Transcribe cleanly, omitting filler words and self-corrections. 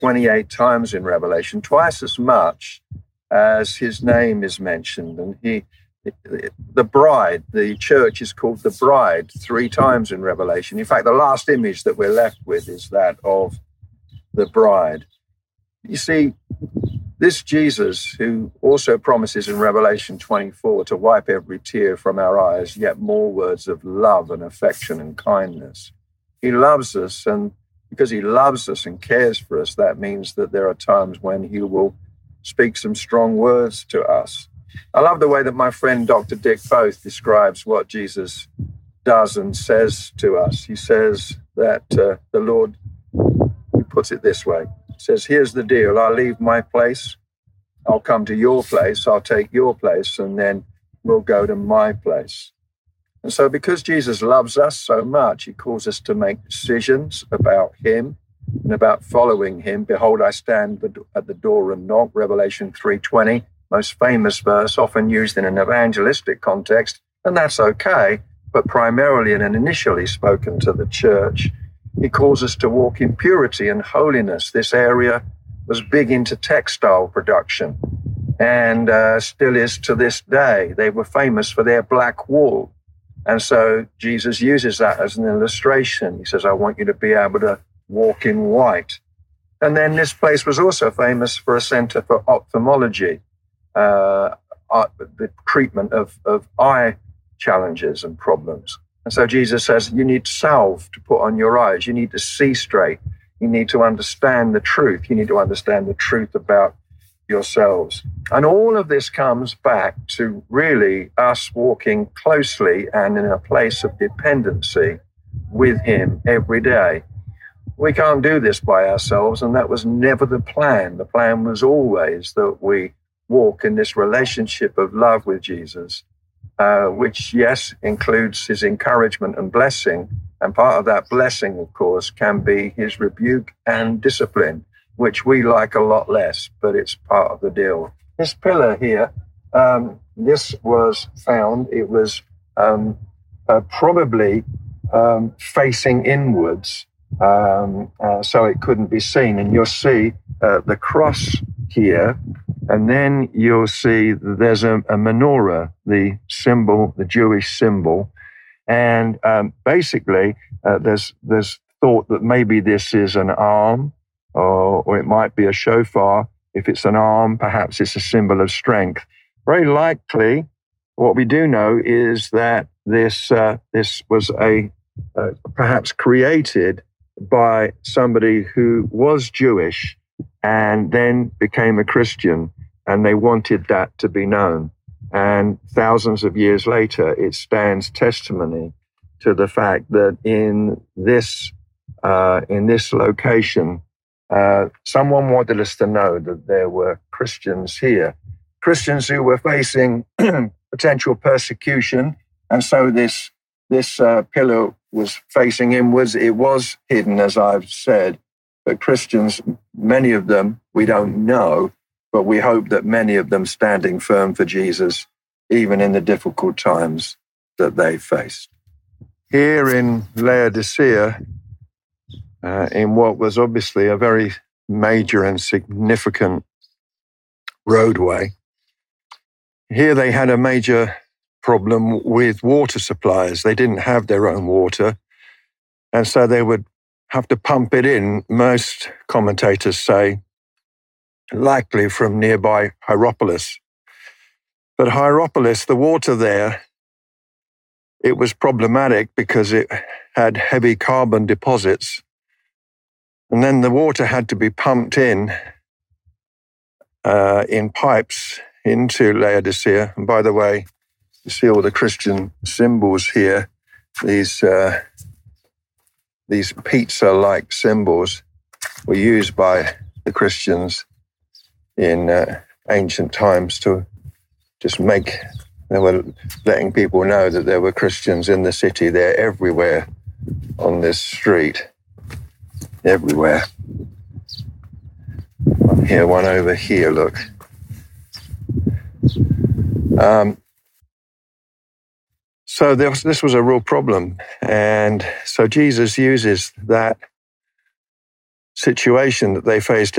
28 times in Revelation, twice as much as his name is mentioned. And the bride, the church is called the bride 3 times in Revelation. In fact, the last image that we're left with is that of the bride. You see, this Jesus, who also promises in Revelation 24 to wipe every tear from our eyes, yet more words of love and affection and kindness. He loves us, and because he loves us and cares for us, that means that there are times when he will speak some strong words to us. I love the way that my friend Dr. Dick Both describes what Jesus does and says to us. He says that the Lord, he puts it this way, he says, here's the deal, I'll leave my place, I'll come to your place, I'll take your place, and then we'll go to my place. And so because Jesus loves us so much, he calls us to make decisions about him and about following him. Behold, I stand at the door and knock, Revelation 3:20, most famous verse, often used in an evangelistic context, and that's okay, but primarily and initially spoken to the church. He calls us to walk in purity and holiness. This area was big into textile production and still is to this day. They were famous for their black wool. And so Jesus uses that as an illustration. He says, I want you to be able to walk in white. And then this place was also famous for a center for ophthalmology, the treatment of eye challenges and problems. And so Jesus says, you need salve to put on your eyes. You need to see straight. You need to understand the truth. You need to understand the truth about yourselves. And all of this comes back to really us walking closely and in a place of dependency with him every day. We can't do this by ourselves, and that was never the plan. The plan was always that we walk in this relationship of love with Jesus, which, yes, includes his encouragement and blessing. And part of that blessing, of course, can be his rebuke and discipline, which we like a lot less, but it's part of the deal. This pillar here, this was found, it was probably facing inwards, so it couldn't be seen. And you'll see the cross here, and then you'll see there's a menorah, the symbol, the Jewish symbol. And basically, there's thought that maybe this is an arm, or it might be a shofar. If it's an arm, perhaps it's a symbol of strength. Very likely, what we do know is that this was perhaps created by somebody who was Jewish and then became a Christian, and they wanted that to be known. And thousands of years later, it stands testimony to the fact that in this location, someone wanted us to know that there were Christians here, Christians who were facing potential persecution. And so this pillar was facing inwards. It was hidden, as I've said, but Christians, many of them, we don't know, but we hope that many of them standing firm for Jesus, even in the difficult times that they faced. Here in Laodicea, in what was obviously a very major and significant roadway, here they had a major problem with water supplies. They didn't have their own water, and so they would have to pump it in. Most commentators say likely from nearby Hierapolis. But Hierapolis, the water there, it was problematic because it had heavy carbon deposits. And then the water had to be pumped in pipes into Laodicea. And by the way, you see all the Christian symbols here, these pizza-like symbols were used by the Christians in ancient times to just they were letting people know that there were Christians in the city. They're everywhere on this street, everywhere. Here, one over here, look. So this was a real problem. And so Jesus uses that situation that they faced